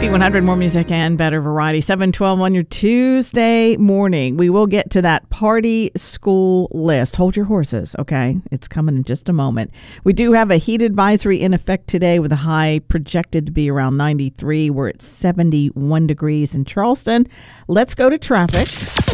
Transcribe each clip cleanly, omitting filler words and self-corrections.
V100, more music and better variety. 7:12 on your Tuesday morning. We will get to that party school list. Hold your horses, okay? It's coming in just a moment. We do have a heat advisory in effect today with a high projected to be around 93. We're at 71 degrees in Charleston. Let's go to traffic.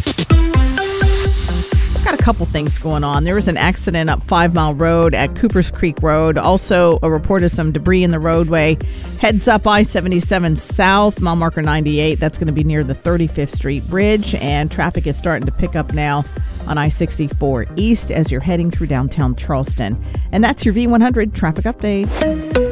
Got a couple things going on. There was an accident up 5 Mile Road at Coopers Creek Road. Also, a report of some debris in the roadway. Heads up I-77 South, mile marker 98. That's going to be near the 35th Street Bridge. And traffic is starting to pick up now on I-64 East as you're heading through downtown Charleston. And that's your V100 traffic update.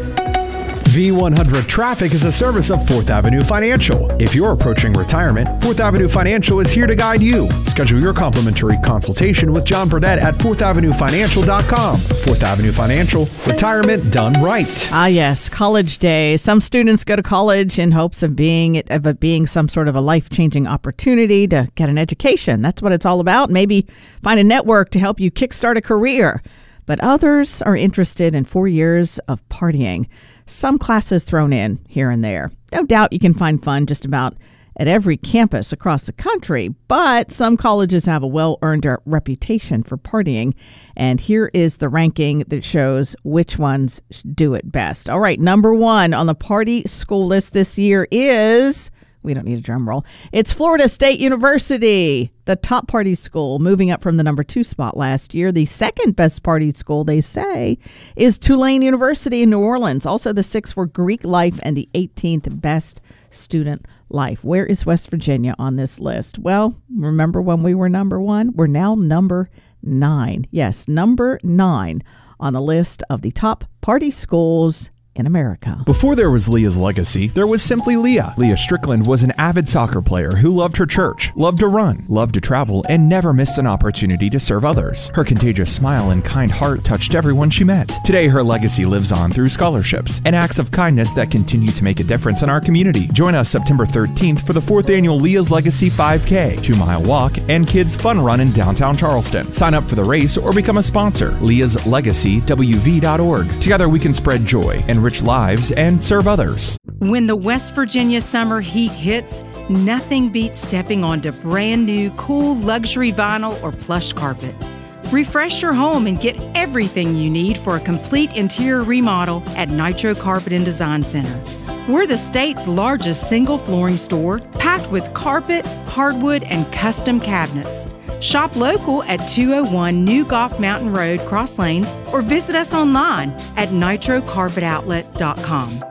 V100 Traffic is a service of 4th Avenue Financial. If you're approaching retirement, 4th Avenue Financial is here to guide you. Schedule your complimentary consultation with John Burdett at 4thavenuefinancial.com. 4th Avenue Financial, retirement done right. Ah, yes, college days. Some students go to college in hopes of it being some sort of a life-changing opportunity to get an education. That's what it's all about. Maybe find a network to help you kickstart a career. But others are interested in 4 years of partying. Some classes thrown in here and there. No doubt you can find fun just about at every campus across the country, but some colleges have a well-earned reputation for partying. And here is the ranking that shows which ones do it best. All right, number one on the party school list this year is... We don't need a drum roll. It's Florida State University, the top party school, moving up from the number 2 spot last year. The second best party school, they say, is Tulane University in New Orleans. Also the 6th for Greek life and the 18th best student life. Where is West Virginia on this list? Well, remember when we were number 1? We're now number 9. Yes, number 9 on the list of the top party schools in America. Before there was Leah's Legacy, there was simply Leah. Leah Strickland was an avid soccer player who loved her church, loved to run, loved to travel, and never missed an opportunity to serve others. Her contagious smile and kind heart touched everyone she met. Today, her legacy lives on through scholarships and acts of kindness that continue to make a difference in our community. Join us September 13th for the 4th annual Leah's Legacy 5K, 2-mile walk, and kids fun run in downtown Charleston. Sign up for the race or become a sponsor. Leah'sLegacyWV.org. Together we can spread joy and enrich lives and serve others. When the West Virginia summer heat hits, nothing beats stepping onto brand new, cool luxury vinyl or plush carpet. Refresh your home and get everything you need for a complete interior remodel at Nitro Carpet and Design Center. We're the state's largest single flooring store, packed with carpet, hardwood, and custom cabinets. Shop local at 201 New Golf Mountain Road, Cross Lanes, or visit us online at nitrocarpetoutlet.com.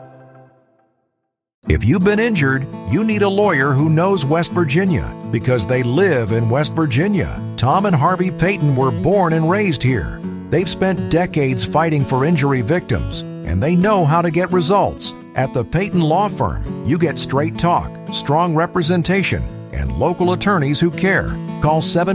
If you've been injured, you need a lawyer who knows West Virginia because they live in West Virginia. Tom and Harvey Payton were born and raised here. They've spent decades fighting for injury victims, and they know how to get results. At the Payton Law Firm, you get straight talk, strong representation, and local attorneys who care. Call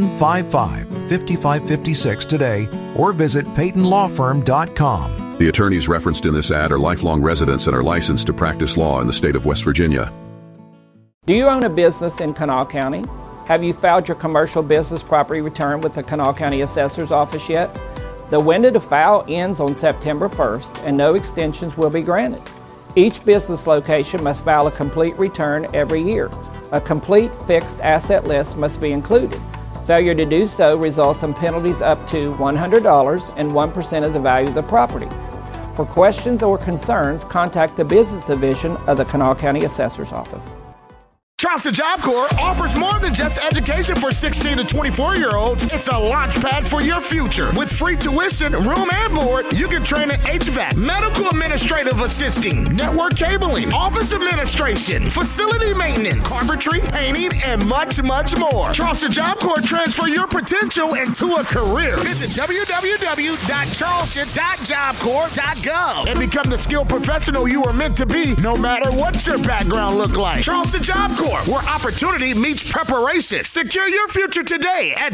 755-5556 today or visit PaytonLawFirm.com. The attorneys referenced in this ad are lifelong residents and are licensed to practice law in the state of West Virginia. Do you own a business in Kanawha County? Have you filed your commercial business property return with the Kanawha County Assessor's Office yet? The window to file ends on September 1st and no extensions will be granted. Each business location must file a complete return every year. A complete fixed asset list must be included. Failure to do so results in penalties up to $100 and 1% of the value of the property. For questions or concerns, contact the Business Division of the Kanawha County Assessor's Office. Charleston Job Corps offers more than just education for 16 to 24-year-olds. It's a launch pad for your future. With free tuition, room and board, you can train in HVAC, medical administrative assisting, network cabling, office administration, facility maintenance, carpentry, painting, and much, much more. Charleston Job Corps transfer your potential into a career. Visit www.charleston.jobcorps.gov and become the skilled professional you are meant to be, no matter what your background look like. Charleston Job Corps, where opportunity meets preparation. Secure your future today at